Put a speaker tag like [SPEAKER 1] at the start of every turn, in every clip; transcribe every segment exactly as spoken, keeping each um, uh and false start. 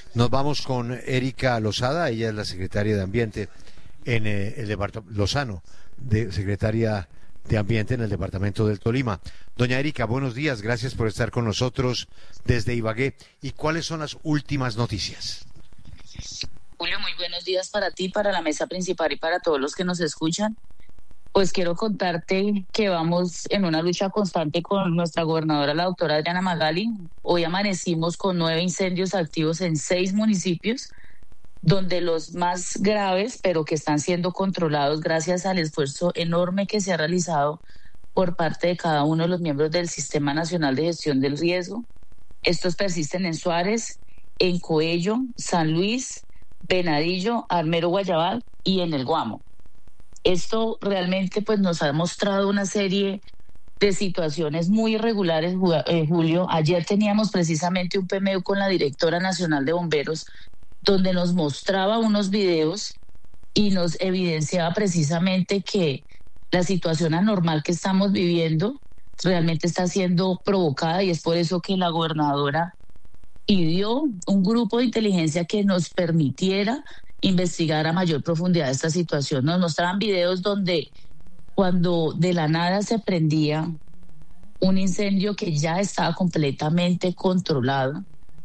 [SPEAKER 1] Nos vamos con Erika Lozada, ella es la secretaria de Ambiente en eh, el departamento, Lozano, de, secretaria de Ambiente en el departamento del Tolima. Doña Erika, buenos días, gracias por estar con nosotros desde Ibagué. ¿Y cuáles son las últimas noticias?
[SPEAKER 2] Julio, muy buenos días para ti, para la mesa principal y para todos los que nos escuchan. Pues quiero contarte que vamos en una lucha constante con nuestra gobernadora, la doctora Adriana Magali. Hoy amanecimos con nueve incendios activos en seis municipios, donde los más graves, pero que están siendo controlados gracias al esfuerzo enorme que se ha realizado por parte de cada uno de los miembros del Sistema Nacional de Gestión del Riesgo. Estos persisten en Suárez, en Coello, San Luis, Venadillo, Armero Guayabal y en el Guamo. Esto realmente pues nos ha mostrado una serie de situaciones muy irregulares, eh, Julio. Ayer teníamos precisamente un P M U con la directora nacional de bomberos, donde nos mostraba unos videos y nos evidenciaba precisamente que la situación anormal que estamos viviendo realmente está siendo provocada, y es por eso que la gobernadora pidió un grupo de inteligencia que nos permitiera investigar a mayor profundidad esta situación. Nos mostraban videos donde cuando de la nada se prendía un incendio que ya estaba completamente controlado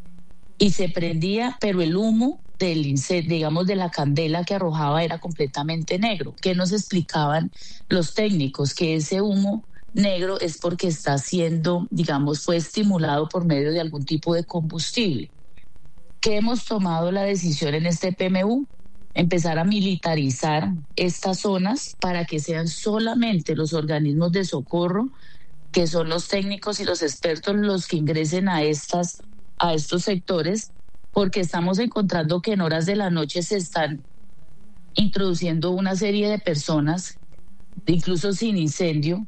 [SPEAKER 2] y se prendía, pero el humo del incendio, digamos de la candela que arrojaba, era completamente negro. ¿Qué nos explicaban los técnicos? Que ese humo negro es porque está siendo, digamos, fue estimulado por medio de algún tipo de combustible. Que hemos tomado la decisión en este P M U, empezar a militarizar estas zonas para que sean solamente los organismos de socorro, que son los técnicos y los expertos, los que ingresen a estas, a estos sectores, porque estamos encontrando que en horas de la noche se están introduciendo una serie de personas, incluso sin incendio,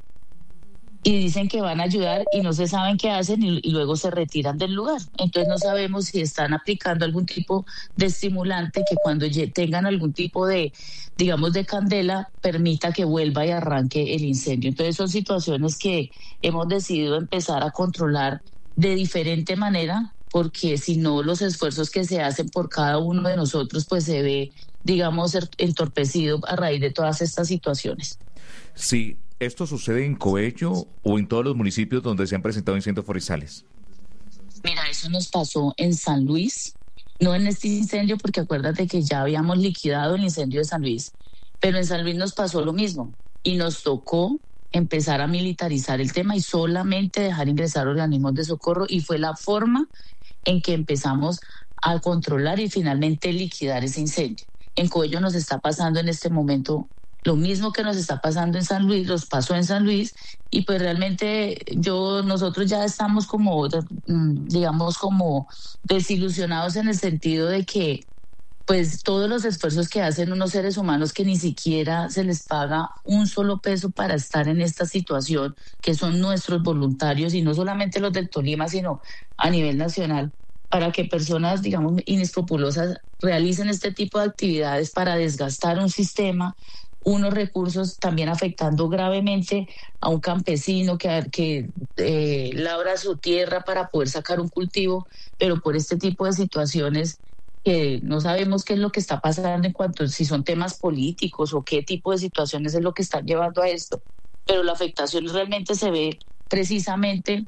[SPEAKER 2] y dicen que van a ayudar y no se saben qué hacen y, y luego se retiran del lugar. Entonces no sabemos si están aplicando algún tipo de estimulante que cuando tengan algún tipo de, digamos, de candela, permita que vuelva y arranque el incendio. Entonces son situaciones que hemos decidido empezar a controlar de diferente manera, porque si no, los esfuerzos que se hacen por cada uno de nosotros pues se ve, digamos, entorpecido a raíz de todas estas situaciones.
[SPEAKER 3] Sí. ¿Esto sucede en Coello o en todos los municipios donde se han presentado incendios forestales?
[SPEAKER 2] Mira, eso nos pasó en San Luis, no en este incendio, porque acuérdate que ya habíamos liquidado el incendio de San Luis, pero en San Luis nos pasó lo mismo y nos tocó empezar a militarizar el tema y solamente dejar ingresar organismos de socorro, y fue la forma en que empezamos a controlar y finalmente liquidar ese incendio. En Coello nos está pasando en este momento lo mismo que nos está pasando en San Luis, los pasó en San Luis, y pues realmente yo, nosotros ya estamos como, digamos, como desilusionados en el sentido de que pues todos los esfuerzos que hacen unos seres humanos que ni siquiera se les paga un solo peso para estar en esta situación, que son nuestros voluntarios, y no solamente los del Tolima, sino a nivel nacional, para que personas, digamos, inescrupulosas realicen este tipo de actividades para desgastar un sistema, unos recursos, también afectando gravemente a un campesino que, que eh, labra su tierra para poder sacar un cultivo, pero por este tipo de situaciones que no sabemos qué es lo que está pasando en cuanto a si son temas políticos o qué tipo de situaciones es lo que están llevando a esto. Pero la afectación realmente se ve precisamente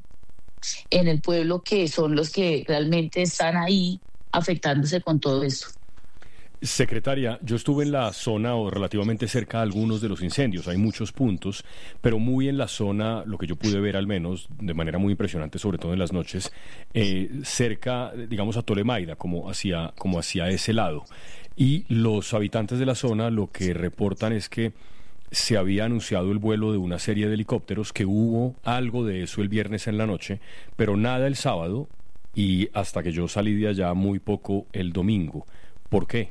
[SPEAKER 2] en el pueblo, que son los que realmente están ahí afectándose con todo esto.
[SPEAKER 4] Secretaria, yo estuve en la zona o relativamente cerca de algunos de los incendios, hay muchos puntos, pero muy en la zona, lo que yo pude ver al menos, de manera muy impresionante, sobre todo en las noches, eh, cerca, digamos, a Tolemaida, como hacia, como hacia ese lado. Y los habitantes de la zona lo que reportan es que se había anunciado el vuelo de una serie de helicópteros, que hubo algo de eso el viernes en la noche, pero nada el sábado, y hasta que yo salí de allá muy poco el domingo. ¿Por qué?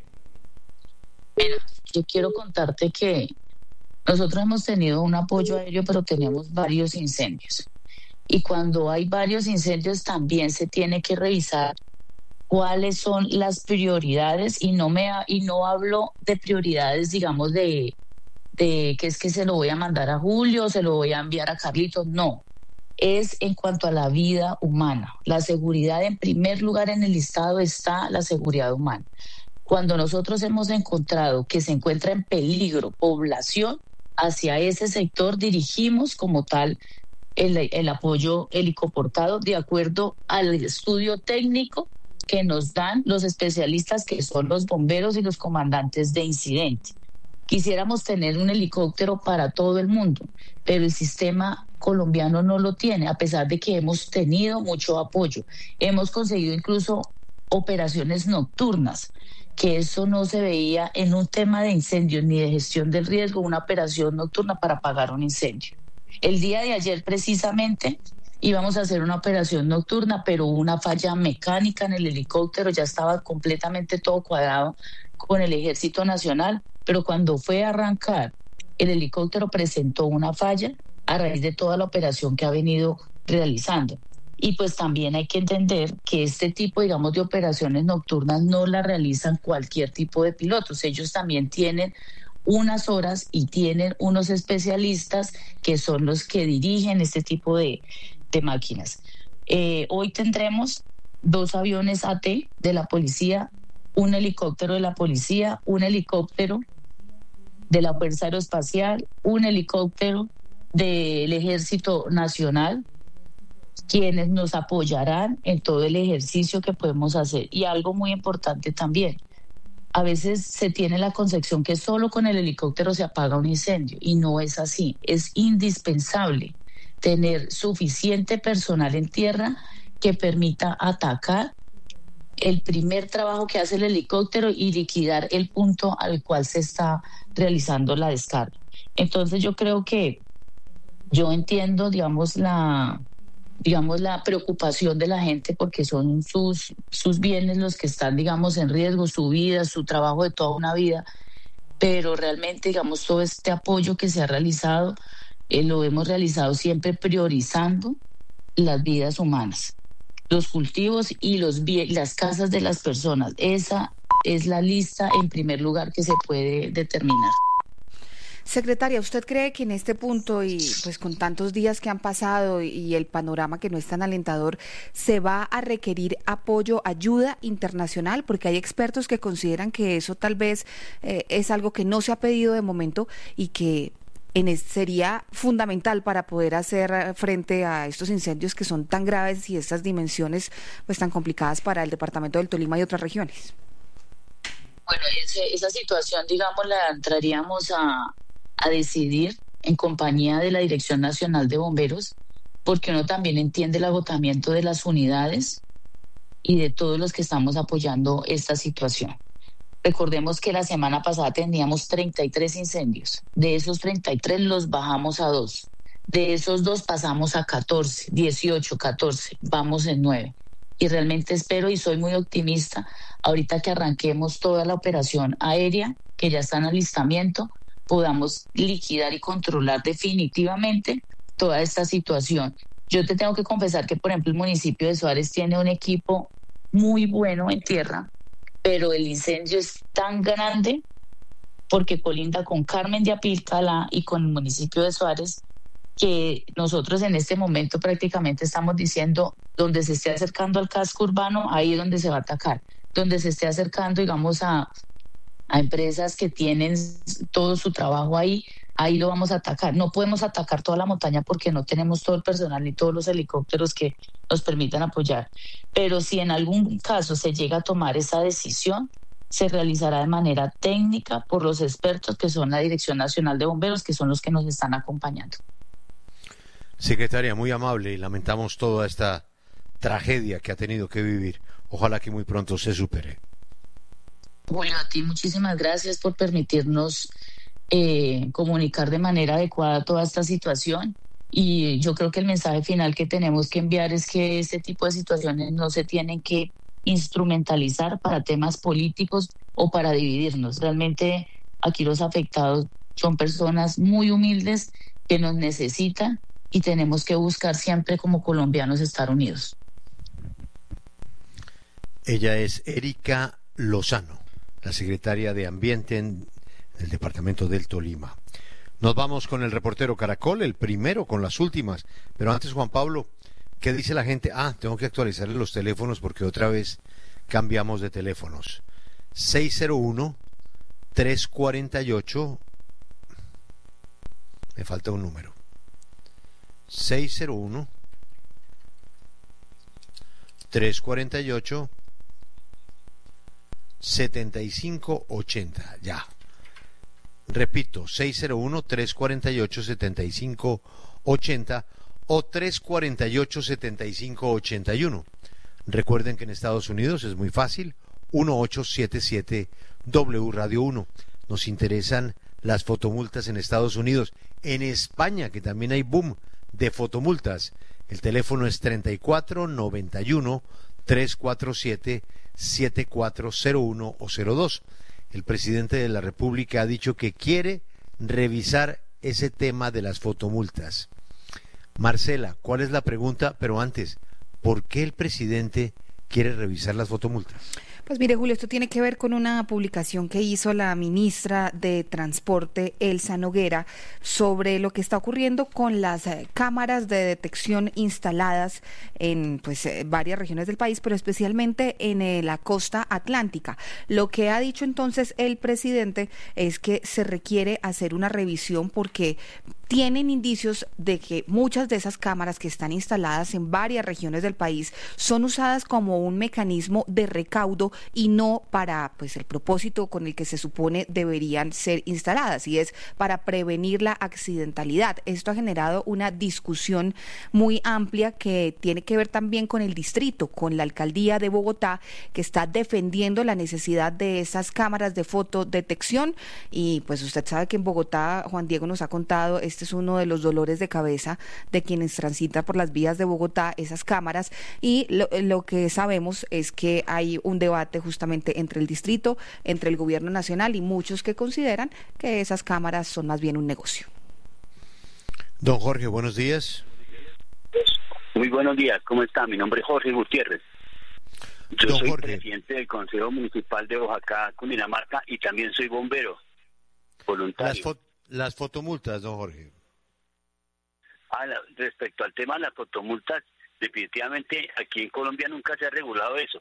[SPEAKER 2] Mira, yo quiero contarte que nosotros hemos tenido un apoyo aéreo, pero tenemos varios incendios. Y cuando hay varios incendios también se tiene que revisar cuáles son las prioridades, y no me y no hablo de prioridades, digamos, de, de que es que se lo voy a mandar a Julio, se lo voy a enviar a Carlitos, no. es en cuanto a la vida humana. La seguridad, en primer lugar en el listado está la seguridad humana. Cuando nosotros hemos encontrado que se encuentra en peligro población, hacia ese sector dirigimos como tal el, el apoyo helicoportado de acuerdo al estudio técnico que nos dan los especialistas que son los bomberos y los comandantes de incidente. Quisiéramos tener un helicóptero para todo el mundo, pero el sistema colombiano no lo tiene, a pesar de que hemos tenido mucho apoyo. Hemos conseguido incluso operaciones nocturnas, que eso no se veía en un tema de incendios ni de gestión del riesgo, una operación nocturna para apagar un incendio. El día de ayer precisamente íbamos a hacer una operación nocturna, pero hubo una falla mecánica en el helicóptero, ya estaba completamente todo cuadrado con el Ejército Nacional, pero cuando fue a arrancar, el helicóptero presentó una falla a raíz de toda la operación que ha venido realizando. Y pues también hay que entender que este tipo, digamos, de operaciones nocturnas no las realizan cualquier tipo de pilotos. Ellos también tienen unas horas y tienen unos especialistas que son los que dirigen este tipo de, de máquinas. Eh, hoy tendremos dos aviones A T de la policía, un helicóptero de la policía, un helicóptero de la Fuerza Aeroespacial, un helicóptero del Ejército Nacional, quienes nos apoyarán en todo el ejercicio que podemos hacer. Y algo muy importante también, a veces se tiene la concepción que solo con el helicóptero se apaga un incendio, y no es así. Es indispensable tener suficiente personal en tierra que permita atacar el primer trabajo que hace el helicóptero y liquidar el punto al cual se está realizando la descarga. Entonces yo creo que yo entiendo, digamos, la... digamos, la preocupación de la gente, porque son sus, sus bienes los que están, digamos, en riesgo, su vida, su trabajo de toda una vida, pero realmente, digamos, todo este apoyo que se ha realizado, eh, lo hemos realizado siempre priorizando las vidas humanas, los cultivos y los bien, las casas de las personas. Esa es la lista en primer lugar que se puede determinar.
[SPEAKER 5] Secretaria, ¿usted cree que en este punto y pues con tantos días que han pasado y el panorama que no es tan alentador, se va a requerir apoyo, ayuda internacional? Porque hay expertos que consideran que eso tal vez eh, es algo que no se ha pedido de momento y que en es, sería fundamental para poder hacer frente a estos incendios que son tan graves y estas dimensiones pues tan complicadas para el departamento del Tolima y otras regiones.
[SPEAKER 2] Bueno, ese, esa situación, digamos, la entraríamos a a decidir en compañía de la Dirección Nacional de Bomberos, porque uno también entiende el agotamiento de las unidades y de todos los que estamos apoyando esta situación. Recordemos que la semana pasada teníamos treinta y tres incendios. De esos treinta y tres los bajamos a dos. De esos dos pasamos a catorce, dieciocho, catorce. Vamos en nueve. Y realmente espero y soy muy optimista ahorita que arranquemos toda la operación aérea, que ya está en alistamiento, podamos liquidar y controlar definitivamente toda esta situación. Yo te tengo que confesar que, por ejemplo, el municipio de Suárez tiene un equipo muy bueno en tierra, pero el incendio es tan grande porque colinda con Carmen de Apilcalá y con el municipio de Suárez, que nosotros en este momento prácticamente estamos diciendo, donde se esté acercando al casco urbano, ahí es donde se va a atacar. Donde se esté acercando, digamos, a a empresas que tienen todo su trabajo ahí, ahí lo vamos a atacar. No podemos atacar toda la montaña porque no tenemos todo el personal ni todos los helicópteros que nos permitan apoyar. Pero si en algún caso se llega a tomar esa decisión, se realizará de manera técnica por los expertos que son la Dirección Nacional de Bomberos, que son los que nos están acompañando.
[SPEAKER 1] Secretaria, muy amable, y lamentamos toda esta tragedia que ha tenido que vivir. Ojalá que muy pronto se supere.
[SPEAKER 2] Julio, a ti muchísimas gracias por permitirnos eh, comunicar de manera adecuada toda esta situación, y yo creo que el mensaje final que tenemos que enviar es que este tipo de situaciones no se tienen que instrumentalizar para temas políticos o para dividirnos. Realmente aquí los afectados son personas muy humildes que nos necesitan y tenemos que buscar siempre como colombianos estar unidos.
[SPEAKER 1] Ella es Erika Lozano, la secretaria de Ambiente en el departamento del Tolima. Nos vamos con el reportero Caracol, el primero con las últimas. Pero antes, Juan Pablo, ¿qué dice la gente? Ah, tengo que actualizar los teléfonos porque otra vez cambiamos de teléfonos. seis cero uno, tres cuatro ocho. Me falta un número. seis cero uno, tres cuatro ocho, siete cinco ocho cero. Ya. Repito, seis cero uno, tres cuatro ocho, siete cinco ocho cero o tres cuatro ocho, siete cinco ocho uno. Recuerden que en Estados Unidos es muy fácil, uno ocho siete siete W Radio uno. Nos interesan las fotomultas en Estados Unidos. En España, que también hay boom de fotomultas. El teléfono es treinta y cuatro noventa y uno, trescientos cuarenta y siete, setenta y cuatro cero uno o cero dos. El presidente de la República ha dicho que quiere revisar ese tema de las fotomultas. Marcela, ¿cuál es la pregunta? Pero antes, ¿por qué el presidente quiere revisar las fotomultas?
[SPEAKER 5] Pues mire, Julio, esto tiene que ver con una publicación que hizo la ministra de Transporte, Elsa Noguera, sobre lo que está ocurriendo con las eh, cámaras de detección instaladas en pues eh, varias regiones del país, pero especialmente en eh, la costa atlántica. Lo que ha dicho entonces el presidente es que se requiere hacer una revisión porque tienen indicios de que muchas de esas cámaras que están instaladas en varias regiones del país son usadas como un mecanismo de recaudo y no para pues el propósito con el que se supone deberían ser instaladas, y es para prevenir la accidentalidad. Esto ha generado una discusión muy amplia que tiene que ver también con el distrito, con la alcaldía de Bogotá, que está defendiendo la necesidad de esas cámaras de fotodetección. Y pues usted sabe que en Bogotá, Juan Diego nos ha contado, este es uno de los dolores de cabeza de quienes transitan por las vías de Bogotá, esas cámaras, y lo, lo que sabemos es que hay un debate justamente entre el distrito, entre el gobierno nacional y muchos que consideran que esas cámaras son más bien un negocio.
[SPEAKER 1] Don Jorge, buenos días.
[SPEAKER 6] Muy buenos días, ¿cómo está? Mi nombre es Jorge Gutiérrez. Yo
[SPEAKER 1] Don
[SPEAKER 6] soy
[SPEAKER 1] Jorge.
[SPEAKER 6] presidente del Consejo Municipal de Boyacá, Cundinamarca, y también soy bombero voluntario.
[SPEAKER 1] Las, fo las fotomultas, don Jorge.
[SPEAKER 6] Ah, la, respecto al tema de las fotomultas, definitivamente aquí en Colombia nunca se ha regulado eso.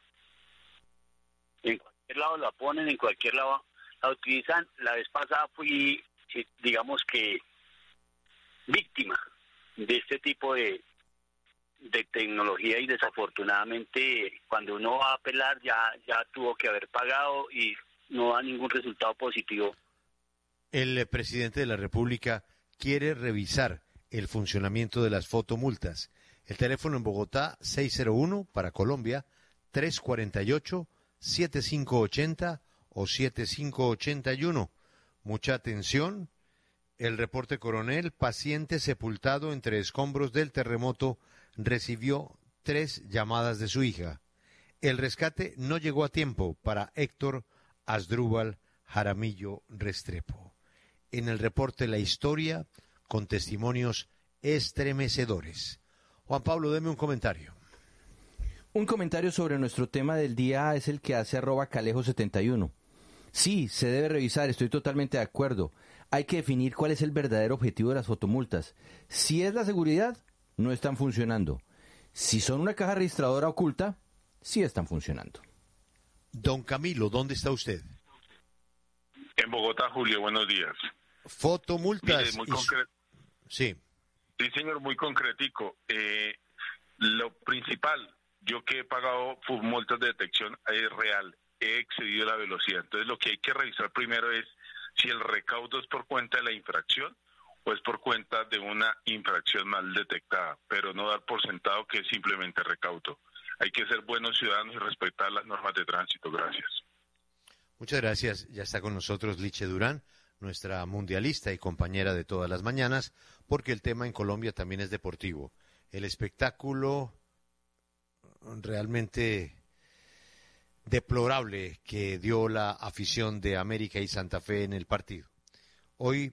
[SPEAKER 6] En cualquier lado la ponen, en cualquier lado la utilizan. La vez pasada fui, digamos que, víctima de este tipo de, de tecnología, y desafortunadamente cuando uno va a apelar ya, ya tuvo que haber pagado y no da ningún resultado positivo.
[SPEAKER 1] El eh, presidente de la República quiere revisar el funcionamiento de las fotomultas. El teléfono en Bogotá, seis cero uno para Colombia, tres cuatro ocho, siete cinco ocho cero o siete cinco ocho uno. Mucha atención. El reporte coronel, paciente sepultado entre escombros del terremoto, recibió tres llamadas de su hija. El rescate no llegó a tiempo para Héctor Asdrúbal Jaramillo Restrepo. En el reporte La Historia, con testimonios estremecedores. Juan Pablo, deme un comentario.
[SPEAKER 7] Un comentario sobre nuestro tema del día es el que hace arroba calejo setenta y uno. Sí, se debe revisar, estoy totalmente de acuerdo. Hay que definir cuál es el verdadero objetivo de las fotomultas. Si es la seguridad, no están funcionando. Si son una caja registradora oculta, sí están funcionando.
[SPEAKER 1] Don Camilo, ¿dónde está usted?
[SPEAKER 8] En Bogotá, Julio, buenos días.
[SPEAKER 1] Fotomultas.
[SPEAKER 8] Mire, muy
[SPEAKER 1] y...
[SPEAKER 8] concreto.
[SPEAKER 1] Sí.
[SPEAKER 8] Sí, señor, muy concretico. Eh, lo principal, yo que he pagado multas de detección, es real. He excedido la velocidad. Entonces, lo que hay que revisar primero es si el recaudo es por cuenta de la infracción o es por cuenta de una infracción mal detectada, pero no dar por sentado que es simplemente recaudo. Hay que ser buenos ciudadanos y respetar las normas de tránsito. Gracias.
[SPEAKER 1] Muchas gracias. Ya está con nosotros Liche Durán, nuestra mundialista y compañera de todas las mañanas, porque el tema en Colombia también es deportivo. El espectáculo realmente deplorable que dio la afición de América y Santa Fe en el partido. Hoy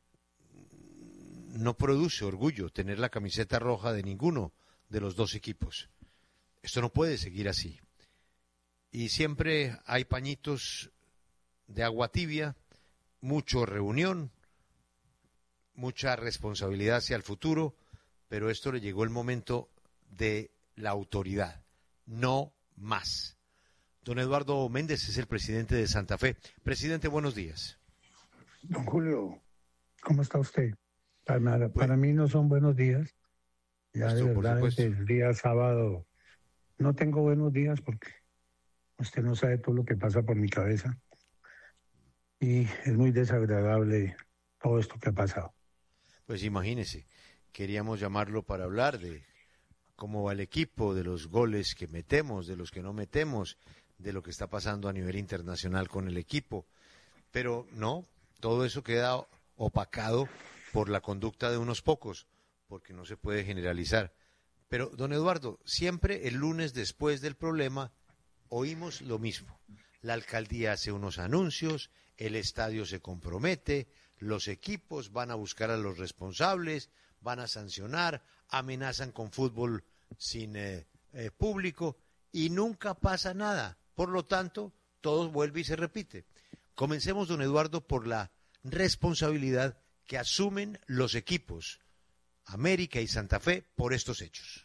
[SPEAKER 1] no produce orgullo tener la camiseta roja de ninguno de los dos equipos. Esto no puede seguir así. Y siempre hay pañitos de agua tibia, mucho reunión, mucha responsabilidad hacia el futuro, pero esto le llegó el momento de la autoridad, no más. Don Eduardo Méndez es el presidente de Santa Fe. Presidente, buenos días.
[SPEAKER 9] Don Julio, ¿cómo está usted? Para, para mí no son buenos días. Ya Esto, de verdad, desde el día sábado no tengo buenos días porque usted no sabe todo lo que pasa por mi cabeza. Y es muy desagradable todo esto que ha pasado.
[SPEAKER 1] Pues imagínese, queríamos llamarlo para hablar de cómo va el equipo, de los goles que metemos, de los que no metemos, de lo que está pasando a nivel internacional con el equipo. Pero no, todo eso queda opacado por la conducta de unos pocos, porque no se puede generalizar. Pero, don Eduardo, siempre el lunes después del problema oímos lo mismo. La alcaldía hace unos anuncios, el estadio se compromete, los equipos van a buscar a los responsables, van a sancionar, amenazan con fútbol sin eh, eh, público y nunca pasa nada. Por lo tanto, todo vuelve y se repite. Comencemos, don Eduardo, por la responsabilidad que asumen los equipos América y Santa Fe por estos hechos.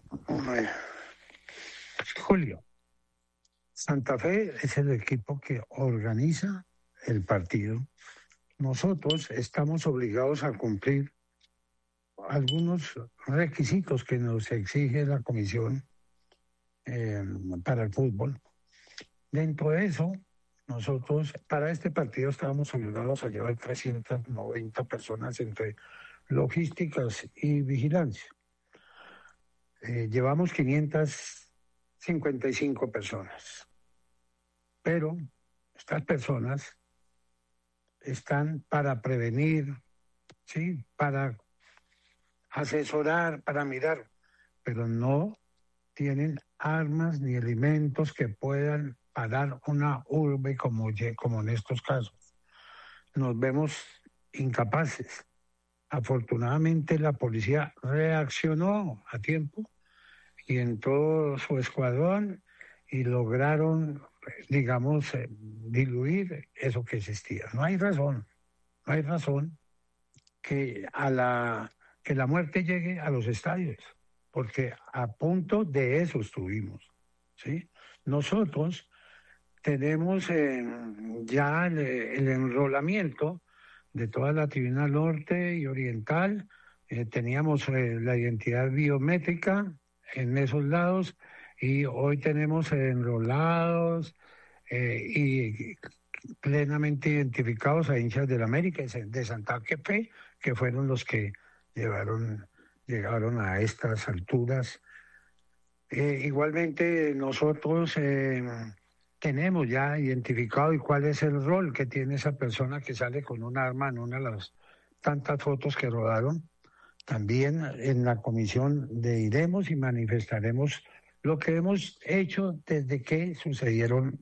[SPEAKER 9] Julio, Santa Fe es el equipo que organiza el partido. Nosotros estamos obligados a cumplir algunos requisitos que nos exige la comisión eh, para el fútbol. Dentro de eso, nosotros para este partido estábamos obligados a llevar trescientas noventa personas entre logísticas y vigilancia. Eh, llevamos quinientas cincuenta y cinco personas, pero estas personas están para prevenir, sí, para asesorar, para mirar, pero no tienen armas ni elementos que puedan parar una urbe como, como en estos casos. Nos vemos incapaces. Afortunadamente la policía reaccionó a tiempo y entró su escuadrón y lograron, digamos, eh, diluir eso que existía. No hay razón, no hay razón que a la que la muerte llegue a los estadios, porque a punto de eso estuvimos, ¿sí? Nosotros tenemos eh, ya el, el enrolamiento de toda la tribuna norte y oriental, eh, teníamos eh, la identidad biométrica en esos lados y hoy tenemos enrolados eh, y plenamente identificados a hinchas del América y de Santa Fe, que fueron los que llegaron, llegaron a estas alturas. Eh, igualmente nosotros eh, tenemos ya identificado y cuál es el rol que tiene esa persona que sale con un arma en una de las tantas fotos que rodaron. También en la comisión de iremos y manifestaremos lo que hemos hecho desde que sucedieron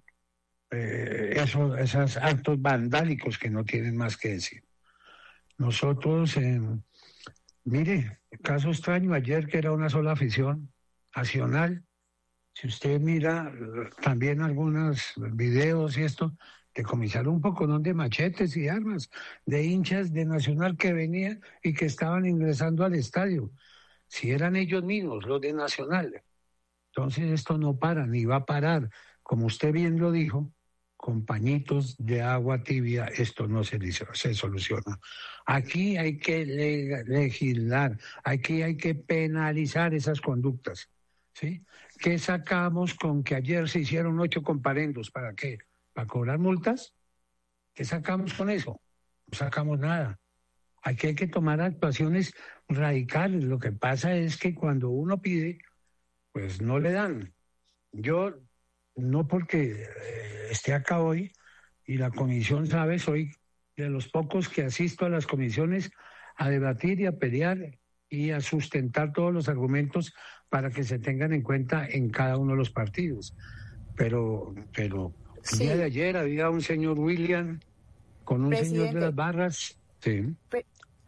[SPEAKER 9] eh, esos, esos actos vandálicos que no tienen más que decir. Nosotros, eh, mire, caso extraño ayer que era una sola afición nacional. Si usted mira también algunos videos y esto, decomisaron un poco de machetes y armas de hinchas de Nacional que venían y que estaban ingresando al estadio. Si eran ellos mismos, los de Nacional. Entonces esto no para, ni va a parar. Como usted bien lo dijo, con pañitos de agua tibia esto no se, se soluciona. Aquí hay que le, legislar, aquí hay que penalizar esas conductas, ¿sí? ¿Qué sacamos con que ayer se hicieron ocho comparendos? ¿Para qué? ¿Para cobrar multas? ¿Qué sacamos con eso? No sacamos nada. Aquí hay que tomar actuaciones radicales. Lo que pasa es que cuando uno pide, pues no le dan. Yo, no porque eh, esté acá hoy y la comisión sabe, soy de los pocos que asisto a las comisiones a debatir y a pelear y a sustentar todos los argumentos para que se tengan en cuenta en cada uno de los partidos. Pero, pero el sí. día de ayer había un señor William con un Presidente. señor de las barras. Sí.
[SPEAKER 10] Pre-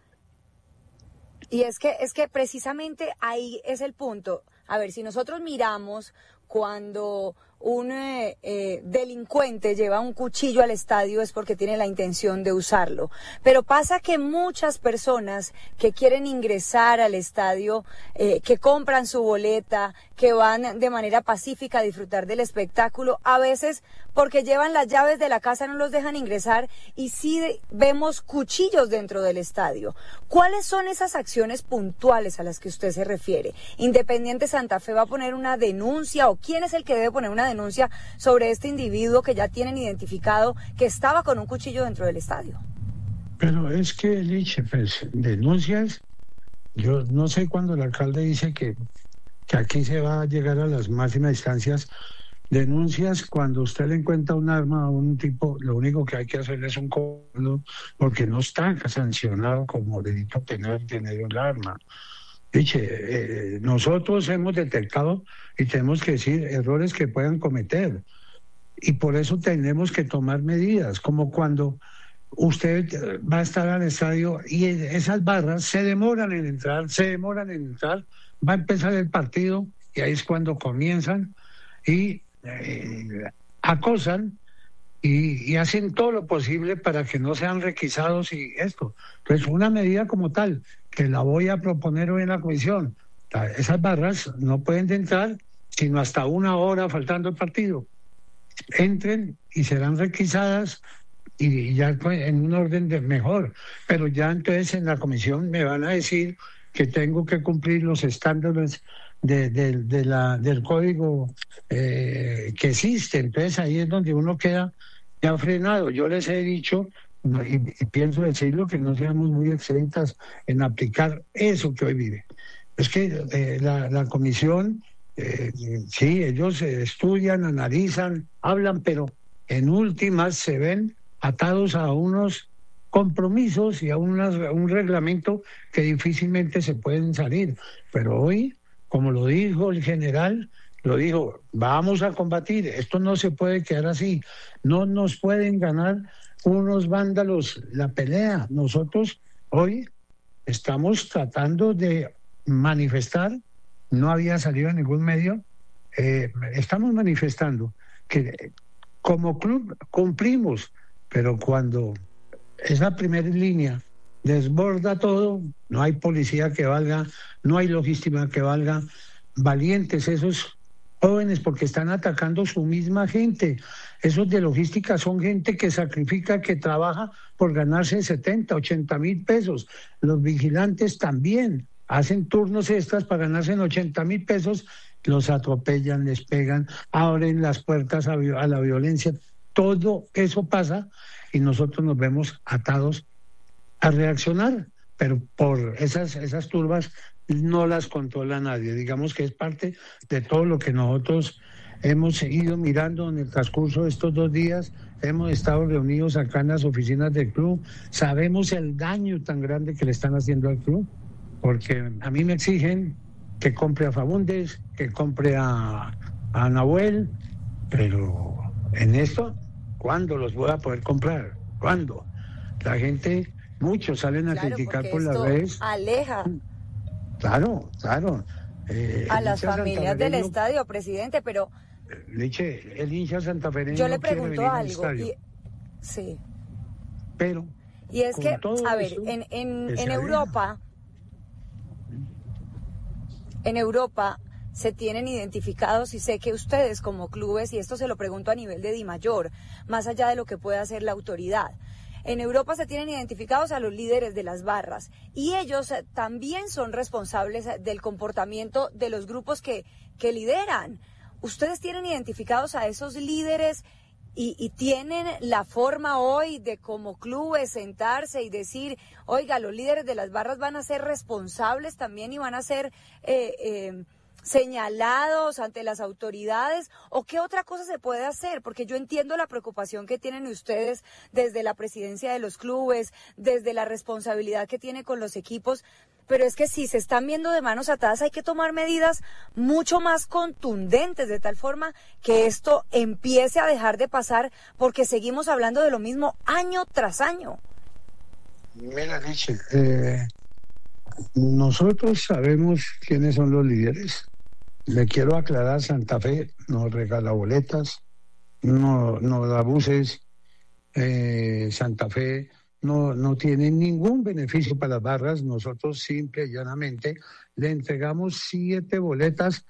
[SPEAKER 10] y es que, es que precisamente ahí es el punto. A ver, si nosotros miramos cuando un eh, eh, delincuente lleva un cuchillo al estadio es porque tiene la intención de usarlo. Pero pasa que muchas personas que quieren ingresar al estadio, eh, que compran su boleta, que van de manera pacífica a disfrutar del espectáculo, a veces porque llevan las llaves de la casa no los dejan ingresar y sí de, vemos cuchillos dentro del estadio. ¿Cuáles son esas acciones puntuales a las que usted se refiere? ¿Independiente Santa Fe va a poner una denuncia o quién es el que debe poner una denuncia sobre este individuo que ya tienen identificado que estaba con un cuchillo dentro del estadio?
[SPEAKER 9] Pero es que, Liche, pues, denuncias, yo no sé cuándo el alcalde dice que, que aquí se va a llegar a las máximas instancias. Denuncias cuando usted le encuentra un arma a un tipo, lo único que hay que hacer es un cobro, porque no está sancionado como delito penal tener un arma. Dice, eh, nosotros hemos detectado y tenemos que decir errores que puedan cometer y por eso tenemos que tomar medidas, como cuando usted va a estar al estadio y esas barras se demoran en entrar, se demoran en entrar, va a empezar el partido y ahí es cuando comienzan y eh, acosan y, y hacen todo lo posible para que no sean requisados y esto. Entonces, una medida como tal, que la voy a proponer hoy en la comisión, esas barras no pueden entrar sino hasta una hora faltando el partido. Entren y serán requisadas y ya en un orden de mejor. Pero ya entonces en la comisión me van a decir que tengo que cumplir los estándares de, de, de la, del código eh, que existe. Entonces ahí es donde uno queda ya frenado. Yo les he dicho, y, y pienso decirlo, que no seamos muy excelentes en aplicar eso que hoy vive. Es que eh, la, la comisión, eh, sí, ellos estudian, analizan, hablan, pero en últimas se ven atados a unos compromisos y a unas, un reglamento que difícilmente se pueden salir. Pero hoy, como lo dijo el general, lo dijo, vamos a combatir, esto no se puede quedar así, no nos pueden ganar unos vándalos la pelea. Nosotros hoy estamos tratando de manifestar, no había salido en ningún medio, eh, estamos manifestando que como club cumplimos, pero cuando esa primera línea desborda todo, no hay policía que valga, no hay logística que valga, valientes esos jóvenes porque están atacando su misma gente. Esos de logística son gente que sacrifica, que trabaja por ganarse setenta, ochenta mil pesos. Los vigilantes también hacen turnos extras para ganarse en ochenta mil pesos, los atropellan, les pegan, abren las puertas a, a la violencia. Todo eso pasa y nosotros nos vemos atados a reaccionar, pero por esas, esas turbas no las controla nadie. Digamos que es parte de todo lo que nosotros hemos ido mirando en el transcurso de estos dos días. Hemos estado reunidos acá en las oficinas del club, sabemos el daño tan grande que le están haciendo al club, porque a mí me exigen que compre a Faúndez, que compre a, a Nahuel, pero en esto, ¿cuándo los voy a poder comprar? ¿Cuándo? La gente, muchos salen a
[SPEAKER 10] claro,
[SPEAKER 9] criticar por las redes.
[SPEAKER 10] Aleja.
[SPEAKER 9] Claro, claro. Eh,
[SPEAKER 10] a las familias del estadio, presidente, pero...
[SPEAKER 9] Leche, el hincha santafereño
[SPEAKER 10] yo le
[SPEAKER 9] no quiere
[SPEAKER 10] pregunto
[SPEAKER 9] venir
[SPEAKER 10] algo.
[SPEAKER 9] al
[SPEAKER 10] Y, sí.
[SPEAKER 9] Pero...
[SPEAKER 10] Y es que, a ver, en, en, en Europa... En Europa se tienen identificados y sé que ustedes como clubes, y esto se lo pregunto a nivel de Dimayor, más allá de lo que pueda hacer la autoridad, en Europa se tienen identificados a los líderes de las barras y ellos también son responsables del comportamiento de los grupos que, que lideran. Ustedes tienen identificados a esos líderes y, y tienen la forma hoy de como clubes sentarse y decir, oiga, los líderes de las barras van a ser responsables también y van a ser eh, eh, señalados ante las autoridades, o qué otra cosa se puede hacer, porque yo entiendo la preocupación que tienen ustedes desde la presidencia de los clubes, desde la responsabilidad que tiene con los equipos, pero es que si se están viendo de manos atadas hay que tomar medidas mucho más contundentes de tal forma que esto empiece a dejar de pasar, porque seguimos hablando de lo mismo año tras año.
[SPEAKER 9] Mira, Liche, eh, nosotros sabemos quiénes son los líderes. le quiero aclarar, Santa Fe no regala boletas, no, no da buses, eh, Santa Fe no, no tiene ningún beneficio para las barras. Nosotros simple y llanamente le entregamos siete boletas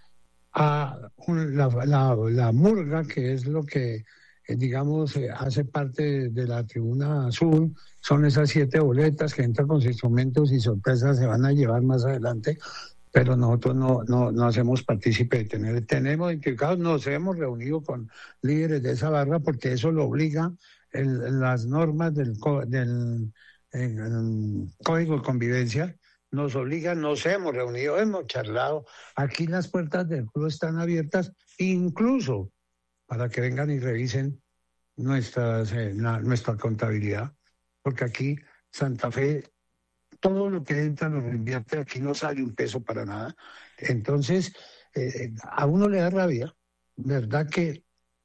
[SPEAKER 9] a un, la, la, la murga, que es lo que, eh, digamos, eh, hace parte de la tribuna azul. Son esas siete boletas que entran con sus instrumentos y sorpresas se van a llevar más adelante, pero nosotros no, no, no hacemos partícipe de tener, tenemos identificados, nos hemos reunido con líderes de esa barra porque eso lo obliga el, las normas del, del el, el Código de Convivencia, nos obligan, nos hemos reunido, hemos charlado, aquí las puertas del club están abiertas, incluso para que vengan y revisen nuestras, eh, la, nuestra contabilidad, porque aquí Santa Fe, todo lo que entra lo invierte, aquí no sale un peso para nada. Entonces, eh, a uno le da rabia, ¿verdad? Que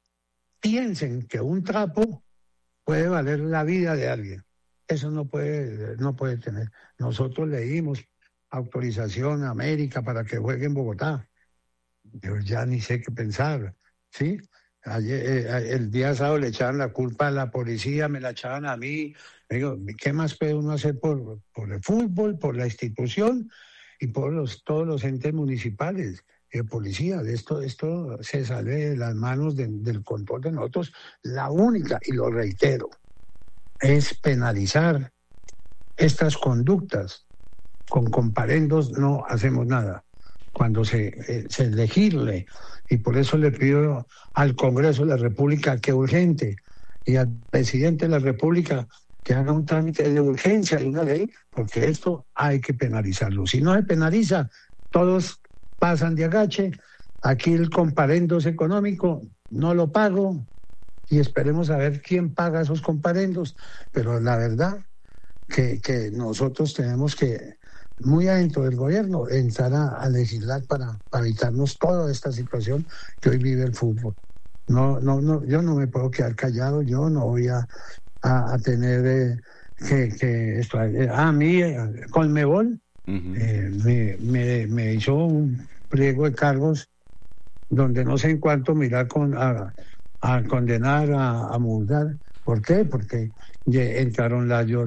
[SPEAKER 9] piensen que un trapo puede valer la vida de alguien. Eso no puede, no puede tener. Nosotros le dimos autorización a América para que juegue en Bogotá. Yo ya ni sé qué pensar, ¿sí? Ayer, eh, el día sábado le echaban la culpa a la policía, me la echaban a mí. Digo, ¿qué más puede uno hacer por, por el fútbol, por la institución y por los, todos los entes municipales de policía? Esto, esto se sale de las manos de, del control de nosotros. La única, y lo reitero, es penalizar estas conductas. Con comparendos no hacemos nada. Cuando se, eh, se legisle, y por eso le pido al Congreso de la República que urgente, y al presidente de la República que haga un trámite de urgencia de una ley, porque esto hay que penalizarlo. Si no se penaliza, todos pasan de agache. Aquí el comparendos económico no lo pago, y esperemos a ver quién paga esos comparendos. Pero la verdad que, que nosotros tenemos que, muy adentro del gobierno, entrar a, a legislar para, para evitarnos toda esta situación que hoy vive el fútbol. No, no, no, yo no me puedo quedar callado, yo no voy a, a, a tener eh, que, que esto, eh, a mí, eh, Conmebol, uh-huh. eh, me, me, me hizo un pliego de cargos donde no sé en cuánto mirar con, a, a condenar, a, a multar. ¿Por qué? Porque entraron rayos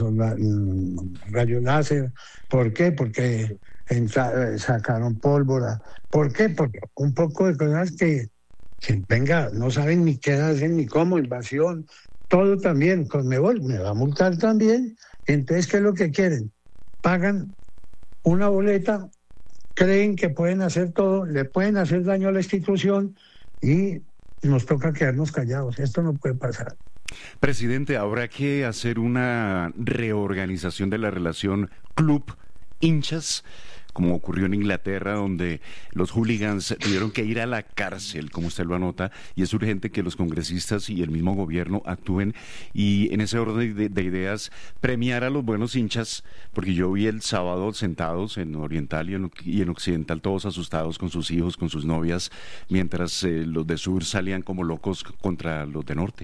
[SPEAKER 9] rayo láser. ¿Por qué? Porque entra, sacaron pólvora. ¿Por qué? Porque un poco de cosas que, que venga, no saben ni qué hacen, ni cómo, invasión, todo también. Conmebol me va a multar también. Entonces, ¿qué es lo que quieren? Pagan una boleta, creen que pueden hacer todo, le pueden hacer daño a la institución y nos toca quedarnos callados. Esto no puede pasar.
[SPEAKER 11] Presidente, ¿habrá que hacer una reorganización de la relación club-hinchas, como ocurrió en Inglaterra, donde los hooligans tuvieron que ir a la cárcel, como usted lo anota, y es urgente que los congresistas y el mismo gobierno actúen y en ese orden de, de ideas premiar a los buenos hinchas? Porque yo vi el sábado sentados en Oriental y en, y en Occidental todos asustados con sus hijos, con sus novias, mientras eh, los de Sur salían como locos contra los de Norte.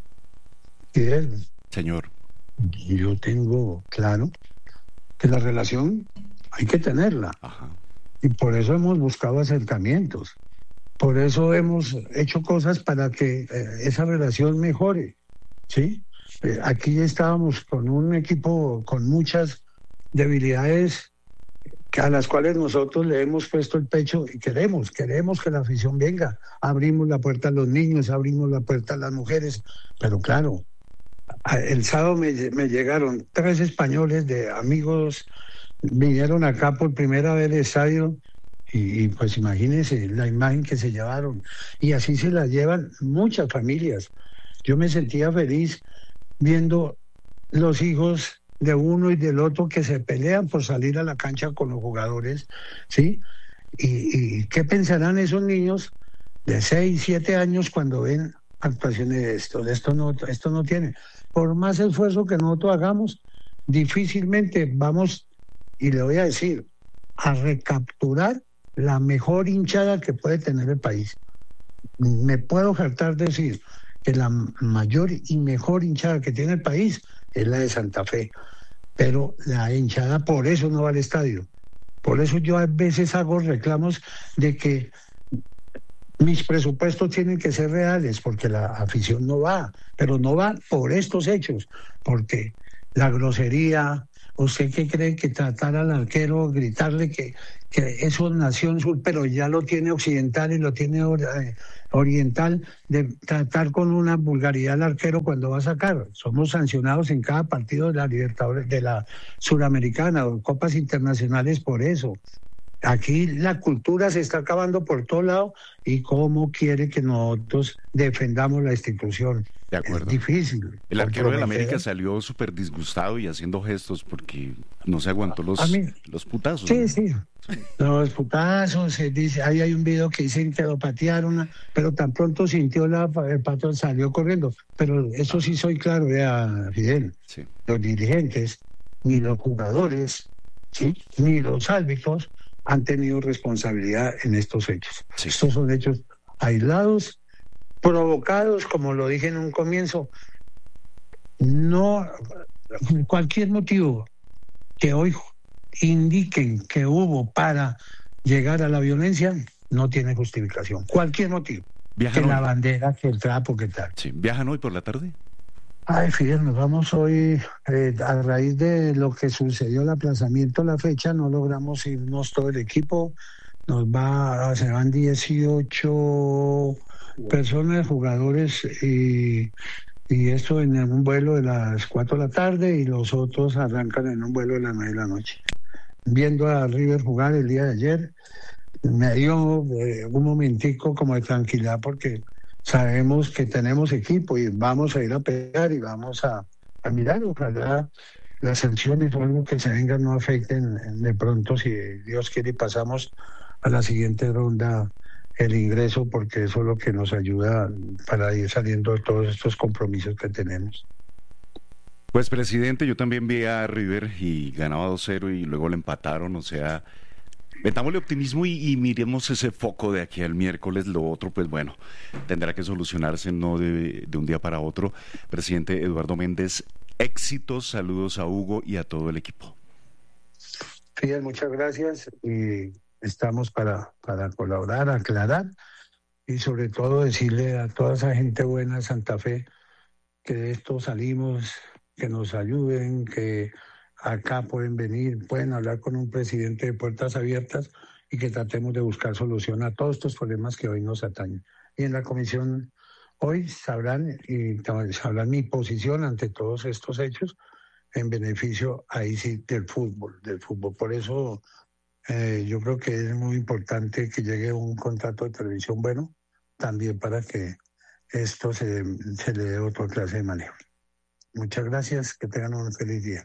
[SPEAKER 9] Fidel,
[SPEAKER 11] señor,
[SPEAKER 9] yo tengo claro que la relación hay que tenerla. Ajá. Y por eso hemos buscado acercamientos, por eso hemos hecho cosas para que eh, esa relación mejore, ¿sí? Eh, aquí estábamos con un equipo con muchas debilidades a las cuales nosotros le hemos puesto el pecho y queremos, queremos que la afición venga. Abrimos la puerta a los niños, abrimos la puerta a las mujeres, pero claro, el sábado me, me llegaron tres españoles de amigos, vinieron acá por primera vez al estadio y, y pues imagínense la imagen que se llevaron, y así se la llevan muchas familias. Yo me sentía feliz viendo los hijos de uno y del otro que se pelean por salir a la cancha con los jugadores, ¿sí? Y, y ¿qué pensarán esos niños de seis, siete años cuando ven actuaciones de esto? De esto no, esto no tiene. Por más esfuerzo que nosotros hagamos, difícilmente vamos, y le voy a decir, a recapturar la mejor hinchada que puede tener el país. Me puedo jactar de decir que la mayor y mejor hinchada que tiene el país es la de Santa Fe, pero la hinchada por eso no va al estadio, Por eso yo a veces hago reclamos de que mis presupuestos tienen que ser reales, porque la afición no va, pero no va por estos hechos, porque la grosería, ¿usted qué cree que tratar al arquero, gritarle que, que eso nació en sur, pero ya lo tiene occidental y lo tiene oriental, de tratar con una vulgaridad al arquero cuando va a sacar? Somos sancionados en cada partido de la Libertadores, de la Suramericana o Copas Internacionales por eso. Aquí la cultura se está acabando por todo lado y cómo quiere que nosotros defendamos la institución.
[SPEAKER 11] De acuerdo.
[SPEAKER 9] Es difícil.
[SPEAKER 11] El arquero del América salió súper disgustado y haciendo gestos porque no se aguantó los,
[SPEAKER 9] mí,
[SPEAKER 11] los putazos.
[SPEAKER 9] Sí, ¿no? sí. Los putazos, se dice, ahí hay un video que dicen que lo patearon, pero tan pronto sintió la, el patrón, salió corriendo. Pero eso sí soy claro, vea, Fidel.
[SPEAKER 11] Sí.
[SPEAKER 9] Los dirigentes, ni los jugadores, ¿sí? ni los árbitros han tenido responsabilidad en estos hechos. Sí. Estos son hechos aislados, provocados, como lo dije en un comienzo. No, cualquier motivo que hoy indiquen que hubo para llegar a la violencia no tiene justificación. Cualquier motivo.
[SPEAKER 11] ¿Viajan
[SPEAKER 9] que
[SPEAKER 11] hoy?
[SPEAKER 9] La bandera, que el trapo, que tal.
[SPEAKER 11] Sí. ¿Viajan hoy por la tarde?
[SPEAKER 9] Ay, Fidel, nos vamos hoy, eh, a raíz de lo que sucedió el aplazamiento, la fecha, no logramos irnos todo el equipo, nos va, se van dieciocho personas, jugadores, y, y esto en un vuelo de las cuatro de la tarde y los otros arrancan en un vuelo de las nueve de la noche. Viendo a River jugar el día de ayer, me dio eh, un momentico como de tranquilidad porque sabemos que tenemos equipo y vamos a ir a pegar y vamos a, a mirar, ojalá las sanciones o algo que se vengan no afecten de pronto, si Dios quiere, y pasamos a la siguiente ronda el ingreso, porque eso es lo que nos ayuda para ir saliendo de todos estos compromisos que tenemos.
[SPEAKER 11] Pues, presidente, yo también vi a River y ganaba dos cero y luego le empataron, o sea, metámosle optimismo y, y miremos ese foco de aquí al miércoles. Lo otro, pues bueno, tendrá que solucionarse, no de, de un día para otro. Presidente Eduardo Méndez, éxitos, saludos a Hugo y a todo el equipo.
[SPEAKER 9] Fidel, muchas gracias y estamos para, para colaborar, aclarar y sobre todo decirle a toda esa gente buena de Santa Fe que de esto salimos, que nos ayuden, que acá pueden venir, pueden hablar con un presidente de puertas abiertas y que tratemos de buscar solución a todos estos problemas que hoy nos atañen. Y en la comisión hoy sabrán, y sabrán mi posición ante todos estos hechos en beneficio, ahí sí, del fútbol, del fútbol. Por eso eh, yo creo que es muy importante que llegue un contrato de televisión bueno, también para que esto se, se le dé otra clase de manejo. Muchas gracias, que tengan un feliz día.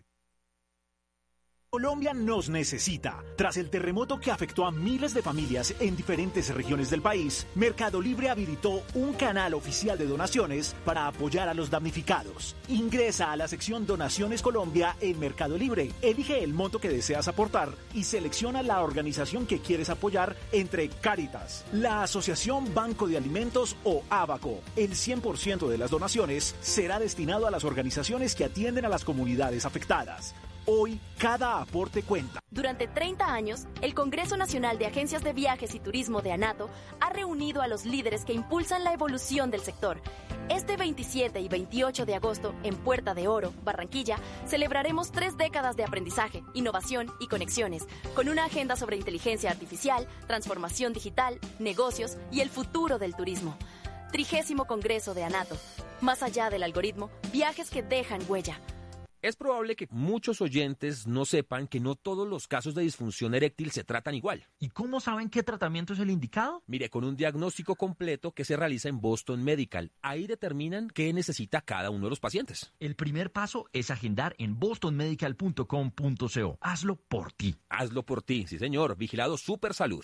[SPEAKER 12] Colombia nos necesita. Tras el terremoto que afectó a miles de familias en diferentes regiones del país, Mercado Libre habilitó un canal oficial de donaciones para apoyar a los damnificados. Ingresa a la sección Donaciones Colombia en Mercado Libre, elige el monto que deseas aportar y selecciona la organización que quieres apoyar entre Cáritas, la Asociación Banco de Alimentos o Abaco. El cien por ciento de las donaciones será destinado a las organizaciones que atienden a las comunidades afectadas. Hoy, cada aporte cuenta.
[SPEAKER 13] Durante treinta años, el Congreso Nacional de Agencias de Viajes y Turismo de ANATO ha reunido a los líderes que impulsan la evolución del sector. Este veintisiete y veintiocho de agosto, en Puerta de Oro, Barranquilla, celebraremos tres décadas de aprendizaje, innovación y conexiones, con una agenda sobre inteligencia artificial, transformación digital, negocios y el futuro del turismo. Trigésimo Congreso de ANATO. Más allá del algoritmo, viajes que dejan huella.
[SPEAKER 14] Es probable que muchos oyentes no sepan que no todos los casos de disfunción eréctil se tratan igual.
[SPEAKER 15] ¿Y cómo saben qué tratamiento es el indicado?
[SPEAKER 14] Mire, con un diagnóstico completo que se realiza en Boston Medical. Ahí determinan qué necesita cada uno de los pacientes.
[SPEAKER 15] El primer paso es agendar en boston medical punto com punto co. Hazlo por ti.
[SPEAKER 14] Hazlo por ti, sí señor. Vigilado Super Salud.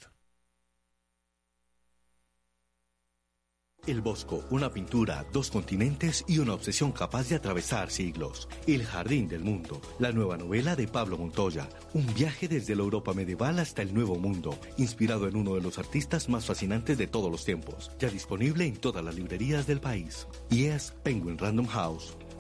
[SPEAKER 16] El Bosco, una pintura, dos continentes y una obsesión capaz de atravesar siglos. El Jardín del Mundo, la nueva novela de Pablo Montoya. Un viaje desde la Europa medieval hasta el Nuevo Mundo, inspirado en uno de los artistas más fascinantes de todos los tiempos. Ya disponible en todas las librerías del país. Y es Penguin Random House.